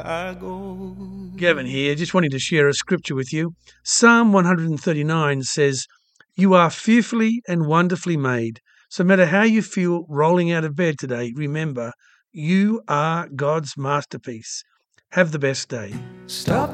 I go. Gavin here, just wanting to share a scripture with you. Psalm 139 says, "You are fearfully and wonderfully made." So no matter how you feel rolling out of bed today, remember, you are God's masterpiece. Have the best day. Stop